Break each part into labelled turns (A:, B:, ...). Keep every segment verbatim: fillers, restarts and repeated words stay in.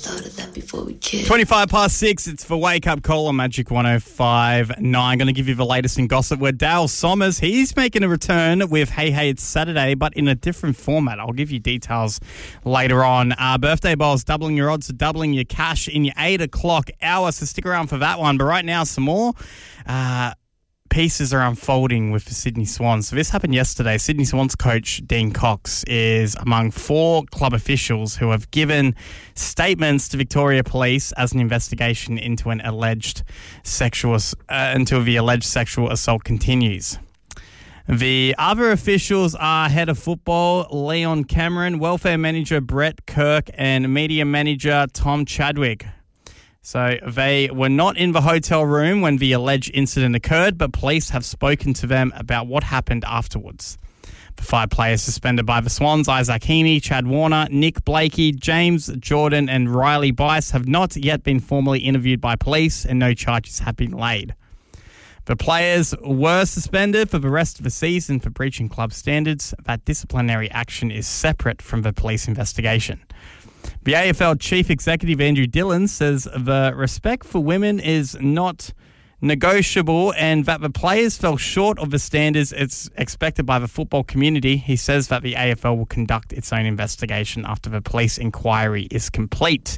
A: started that before we kissed.
B: twenty-five past six, it's for Wake Up Call on Magic one oh five point nine. Going to give you the latest in gossip where Dale Sommers, he's making a return with Hey Hey It's Saturday, but in a different format. I'll give you details later on. Uh, birthday bowls, doubling your odds, doubling your cash in your eight o'clock hour, so stick around for that one. But right now, some more uh, pieces are unfolding with the Sydney Swans. So this happened yesterday. Sydney Swans coach Dean Cox is among four club officials who have given statements to Victoria Police as an investigation into an alleged sexual uh, until the alleged sexual assault continues. The other officials are head of football Leon Cameron, welfare manager Brett Kirk, and media manager Tom Chadwick. So they were not in the hotel room when the alleged incident occurred, but police have spoken to them about what happened afterwards. The five players suspended by the Swans, Isaac Heaney, Chad Warner, Nick Blakey, James Jordan and Riley Bice, have not yet been formally interviewed by police and no charges have been laid. The players were suspended for the rest of the season for breaching club standards. That disciplinary action is separate from the police investigation. The A F L Chief Executive Andrew Dillon says the respect for women is not negotiable and that the players fell short of the standards it's expected by the football community. He says that the A F L will conduct its own investigation after the police inquiry is complete.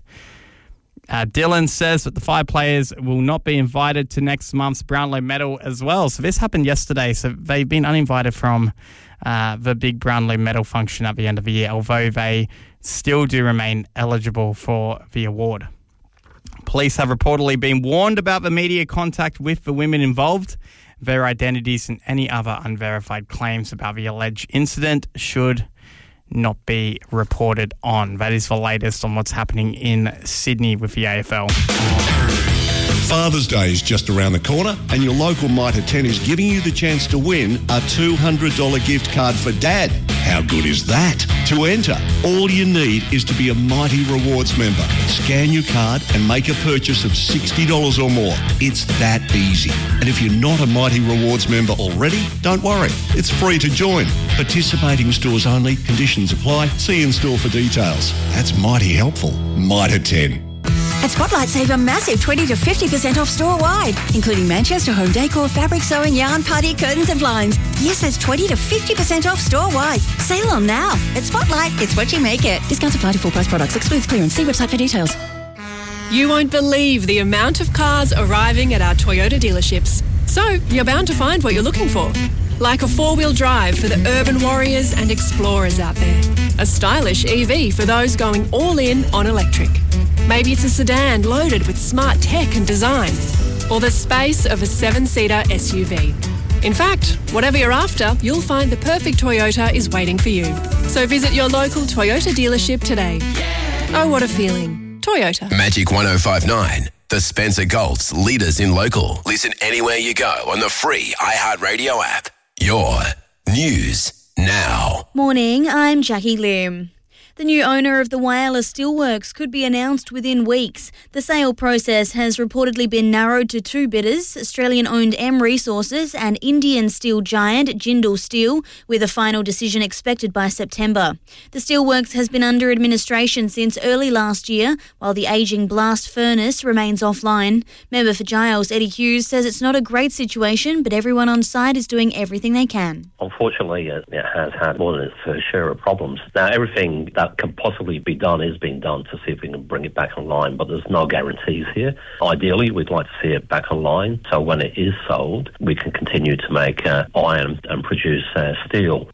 B: Uh, Dillon says that the five players will not be invited to next month's Brownlow medal as well. So this happened yesterday. So they've been uninvited from uh, the big Brownlow medal function at the end of the year, although they still do remain eligible for the award. Police have reportedly been warned about the media contact with the women involved. Their identities and any other unverified claims about the alleged incident should not be reported on. That is the latest on what's happening in Sydney with the A F L.
C: Father's Day is just around the corner and your local Mitre ten is giving you the chance to win a two hundred dollars gift card for Dad. How good is that? To enter, all you need is to be a Mighty Rewards member. Scan your card and make a purchase of sixty dollars or more. It's that easy. And if you're not a Mighty Rewards member already, don't worry. It's free to join. Participating stores only. Conditions apply. See in store for details. That's mighty helpful. Mitre ten.
D: At Spotlight, save a massive twenty to fifty percent off store-wide, including Manchester home decor, fabric sewing, yarn, party, curtains and blinds. Yes, that's twenty to fifty percent off store-wide. Sale on now. At Spotlight, it's what you make it. Discounts apply to full-price products. Excludes clearance. See website for details.
E: You won't believe the amount of cars arriving at our Toyota dealerships. So, you're bound to find what you're looking for. Like a four-wheel drive for the urban warriors and explorers out there. A stylish E V for those going all in on electric. Maybe it's a sedan loaded with smart tech and design. Or the space of a seven-seater S U V. In fact, whatever you're after, you'll find the perfect Toyota is waiting for you. So visit your local Toyota dealership today. Oh, what a feeling. Toyota.
F: Magic one oh five point nine. The Spencer Golf's leaders in local. Listen anywhere you go on the free iHeartRadio app. Your news now.
G: Morning, I'm Jackie Lim. The new owner of the Whyalla Steelworks could be announced within weeks. The sale process has reportedly been narrowed to two bidders, Australian-owned M Resources and Indian steel giant Jindal Steel, with a final decision expected by September. The steelworks has been under administration since early last year, while the ageing blast furnace remains offline. Member for Giles, Eddie Hughes, says it's not a great situation, but everyone on site is doing everything they can.
H: Unfortunately, it has had more than its fair share of problems. Now, everything that can possibly be done is being done to see if we can bring it back online, but there's no guarantees here. Ideally, we'd like to see it back online, so when it is sold, we can continue to make uh, iron and produce uh, steel.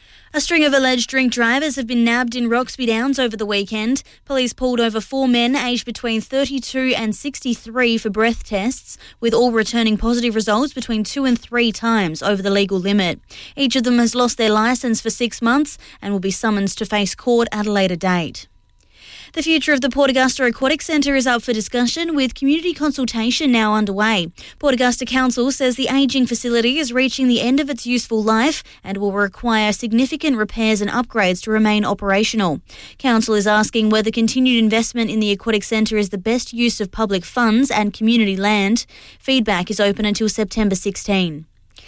G: A string of alleged drink drivers have been nabbed in Roxby Downs over the weekend. Police pulled over four men aged between thirty-two and sixty-three for breath tests, with all returning positive results between two and three times over the legal limit. Each of them has lost their licence for six months and will be summoned to face court at a later date. The future of the Port Augusta Aquatic Centre is up for discussion, with community consultation now underway. Port Augusta Council says the ageing facility is reaching the end of its useful life and will require significant repairs and upgrades to remain operational. Council is asking whether continued investment in the Aquatic Centre is the best use of public funds and community land. Feedback is open until September sixteenth.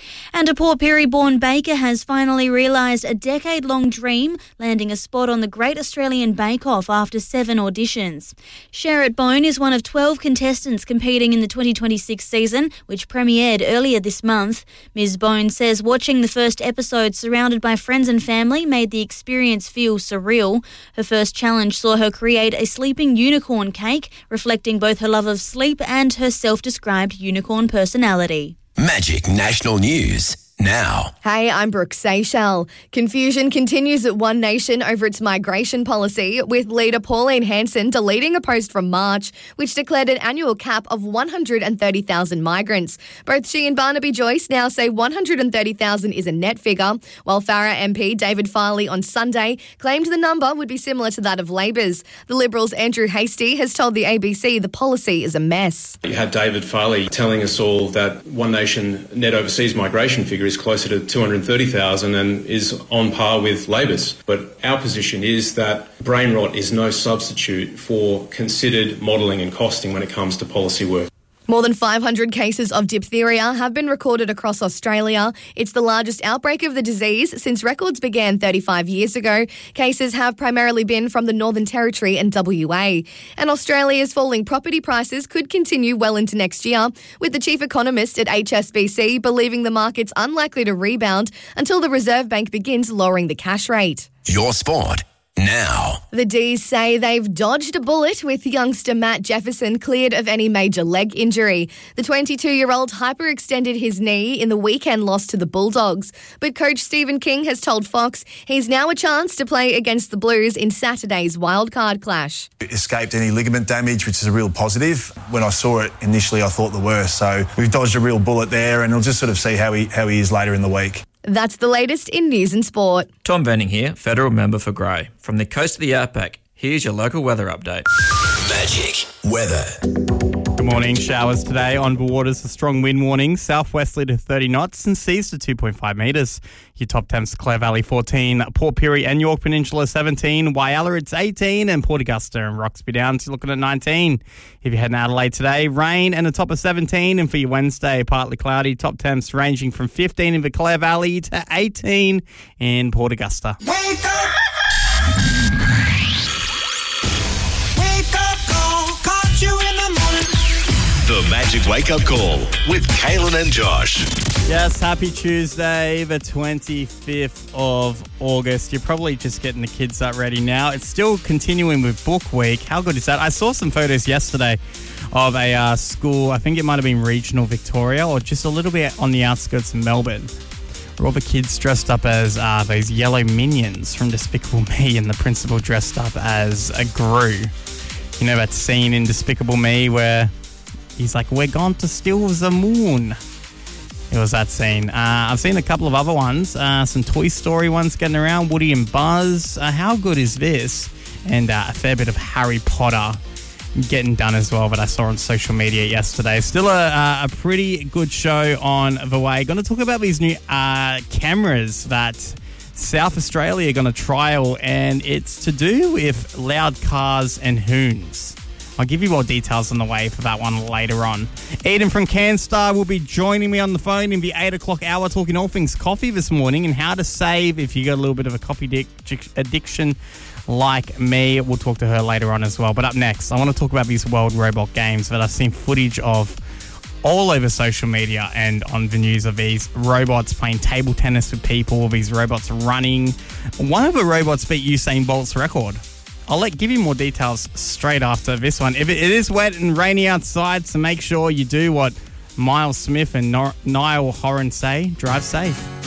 G: And a Port Pirie-born baker has finally realised a decade-long dream, landing a spot on the Great Australian Bake Off after seven auditions. Sherritt Bone is one of twelve contestants competing in the twenty twenty-six season, which premiered earlier this month. Miz Bone says watching the first episode surrounded by friends and family made the experience feel surreal. Her first challenge saw her create a sleeping unicorn cake, reflecting both her love of sleep and her self-described unicorn personality.
F: Magic National News now.
A: Hey, I'm Brooke Seychelles. Confusion continues at One Nation over its migration policy, with leader Pauline Hanson deleting a post from March, which declared an annual cap of one hundred thirty thousand migrants. Both she and Barnaby Joyce now say one hundred thirty thousand is a net figure, while Farrer M P David Farley on Sunday claimed the number would be similar to that of Labor's. The Liberals' Andrew Hastie has told the A B C the policy is a mess.
I: You had David Farley telling us all that One Nation net overseas migration figure is closer to two hundred thirty thousand and is on par with Labor's. But our position is that brain rot is no substitute for considered modelling and costing when it comes to policy work.
A: More than five hundred cases of diphtheria have been recorded across Australia. It's the largest outbreak of the disease since records began thirty-five years ago. Cases have primarily been from the Northern Territory and W A. And Australia's falling property prices could continue well into next year, with the chief economist at H S B C believing the market's unlikely to rebound until the Reserve Bank begins lowering the cash rate.
F: Your sport now.
A: The D's say they've dodged a bullet with youngster Matt Jefferson cleared of any major leg injury. The twenty-two-year-old hyperextended his knee in the weekend loss to the Bulldogs. But coach Stephen King has told Fox he's now a chance to play against the Blues in Saturday's wildcard clash.
J: Escaped any ligament damage, which is a real positive. When I saw it initially, I thought the worst. So we've dodged a real bullet there, and we'll just sort of see how he, how he is later in the week.
A: That's the latest in news and sport.
K: Tom Venning here, federal member for Grey. From the coast of the outback, here's your local weather update.
F: Magic weather.
B: Good morning. Showers today. On waters, a strong wind warning. Southwesterly to thirty knots and seas to two point five metres. Your top temps, Clare Valley fourteen, Port Pirie and York Peninsula seventeen, Whyalla it's eighteen, and Port Augusta and Roxby Downs looking at nineteen. If you're heading to Adelaide today, rain and a top of seventeen. And for your Wednesday, partly cloudy. Top temps ranging from fifteen in the Clare Valley to eighteen in Port Augusta.
L: Wake up! Wake up, call, caught you in the morning.
C: The Magic Wake Up Call with Kaylin and Josh.
B: Yes, happy Tuesday, the twenty-fifth of August. You're probably just getting the kids up ready now. It's still continuing with book week. How good is that? I saw some photos yesterday of a uh, school, I think it might have been regional Victoria or just a little bit on the outskirts of Melbourne, where all the kids dressed up as uh, those yellow minions from Despicable Me, and the principal dressed up as a Gru. You know that scene in Despicable Me where he's like, we're going to steal the moon. It was that scene. Uh, I've seen a couple of other ones. Uh, some Toy Story ones getting around. Woody and Buzz. Uh, how good is this? And uh, a fair bit of Harry Potter getting done as well, that I saw on social media yesterday. Still a, uh, a pretty good show on the way. Going to talk about these new uh, cameras that South Australia are going to trial, and it's to do with loud cars and hoons. I'll give you more details on the way for that one later on. Eden from CanStar will be joining me on the phone in the eight o'clock hour, talking all things coffee this morning and how to save if you got a little bit of a coffee dic- addiction like me. We'll talk to her later on as well. But up next, I want to talk about these World Robot Games that I've seen footage of all over social media and on the news of these robots playing table tennis with people, these robots running. One of the robots beat Usain Bolt's record. I'll let give you more details straight after this one. If it, it is wet and rainy outside, so make sure you do what Miles Smith and Nor- Niall Horan say, drive safe.